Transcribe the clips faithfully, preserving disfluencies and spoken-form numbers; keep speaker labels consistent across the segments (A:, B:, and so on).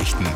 A: Nachrichten.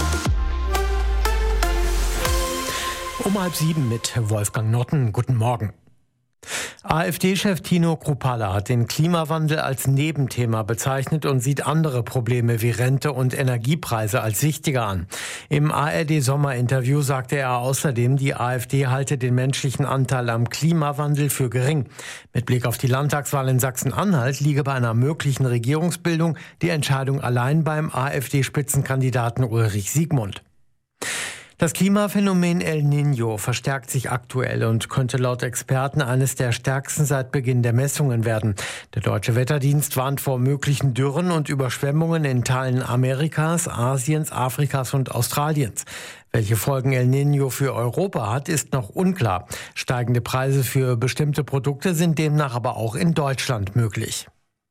B: Um halb sieben mit Wolfgang Notten. Guten Morgen. AfD-Chef Tino Kruppalla hat den Klimawandel als Nebenthema bezeichnet und sieht andere Probleme wie Rente und Energiepreise als wichtiger an. Im A R D-Sommerinterview sagte er außerdem, die AfD halte den menschlichen Anteil am Klimawandel für gering. Mit Blick auf die Landtagswahl in Sachsen-Anhalt liege bei einer möglichen Regierungsbildung die Entscheidung allein beim AfD-Spitzenkandidaten Ulrich Siegmund. Das Klimaphänomen El Niño verstärkt sich aktuell und könnte laut Experten eines der stärksten seit Beginn der Messungen werden. Der Deutsche Wetterdienst warnt vor möglichen Dürren und Überschwemmungen in Teilen Amerikas, Asiens, Afrikas und Australiens. Welche Folgen El Niño für Europa hat, ist noch unklar. Steigende Preise für bestimmte Produkte sind demnach aber auch in Deutschland möglich.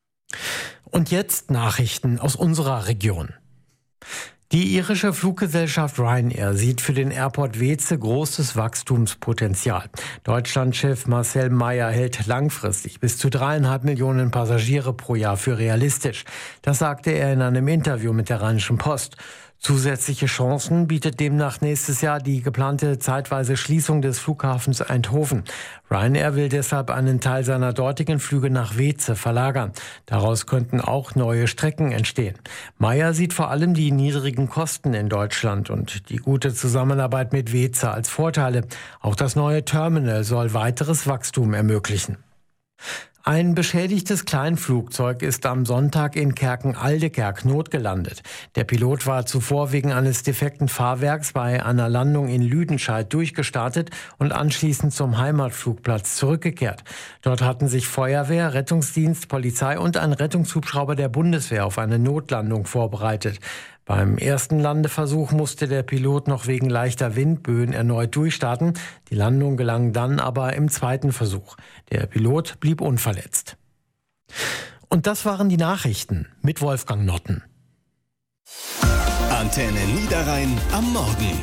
B: Und jetzt Nachrichten aus unserer Region. Die irische Fluggesellschaft Ryanair sieht für den Airport Weeze großes Wachstumspotenzial. Deutschlandchef Marcel Meyer hält langfristig bis zu dreieinhalb Millionen Passagiere pro Jahr für realistisch. Das sagte er in einem Interview mit der Rheinischen Post. Zusätzliche Chancen bietet demnach nächstes Jahr die geplante zeitweise Schließung des Flughafens Eindhoven. Ryanair will deshalb einen Teil seiner dortigen Flüge nach Weeze verlagern. Daraus könnten auch neue Strecken entstehen. Meyer sieht vor allem die niedrigen Kosten in Deutschland und die gute Zusammenarbeit mit Weeze als Vorteile. Auch das neue Terminal soll weiteres Wachstum ermöglichen. Ein beschädigtes Kleinflugzeug ist am Sonntag in Kerken-Aldekerk notgelandet. Der Pilot war zuvor wegen eines defekten Fahrwerks bei einer Landung in Lüdenscheid durchgestartet und anschließend zum Heimatflugplatz zurückgekehrt. Dort hatten sich Feuerwehr, Rettungsdienst, Polizei und ein Rettungshubschrauber der Bundeswehr auf eine Notlandung vorbereitet. Beim ersten Landeversuch musste der Pilot noch wegen leichter Windböen erneut durchstarten. Die Landung gelang dann aber im zweiten Versuch. Der Pilot blieb unverletzt. Und das waren die Nachrichten mit Wolfgang Notten.
A: Antenne Niederrhein am Morgen.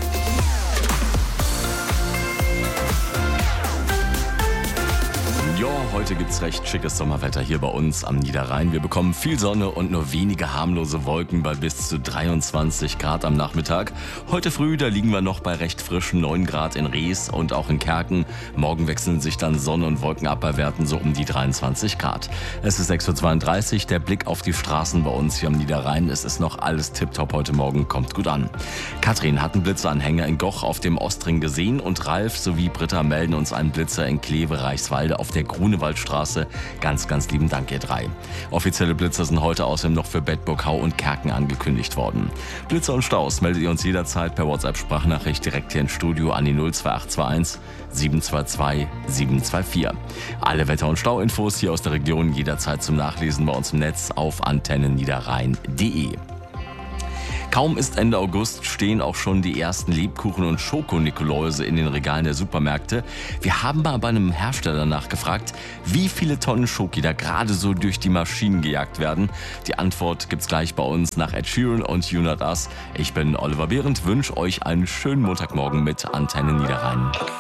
C: Ja, heute gibt's recht schickes Sommerwetter hier bei uns am Niederrhein. Wir bekommen viel Sonne und nur wenige harmlose Wolken bei bis zu dreiundzwanzig Grad am Nachmittag. Heute früh, da liegen wir noch bei recht frischen neun Grad in Rees und auch in Kerken. Morgen wechseln sich dann Sonne und Wolken ab bei Werten so um die dreiundzwanzig Grad. Es ist sechs Uhr zweiunddreißig, der Blick auf die Straßen bei uns hier am Niederrhein. Es ist noch alles tipptopp heute Morgen, kommt gut an. Katrin hat einen Blitzeranhänger in Goch auf dem Ostring gesehen und Ralf sowie Britta melden uns einen Blitzer in Kleve-Reichswalde auf der Grunewaldstraße. Ganz, ganz lieben Dank, ihr drei. Offizielle Blitzer sind heute außerdem noch für Bedburghau und Kerken angekündigt worden. Blitzer und Staus meldet ihr uns jederzeit per WhatsApp-Sprachnachricht direkt hier ins Studio an die null zwei acht zwei eins sieben zwei zwei sieben zwei vier. Alle Wetter- und Stauinfos hier aus der Region jederzeit zum Nachlesen bei uns im Netz auf antennenniederrhein punkt de. Kaum ist Ende August, stehen auch schon die ersten Lebkuchen- und Schoko-Nikoläuse in den Regalen der Supermärkte. Wir haben mal bei einem Hersteller nachgefragt, wie viele Tonnen Schoki da gerade so durch die Maschinen gejagt werden. Die Antwort gibt's gleich bei uns nach Ed Sheeran und You Not Us. Ich bin Oliver Behrendt, wünsche euch einen schönen Montagmorgen mit Antenne Niederrhein.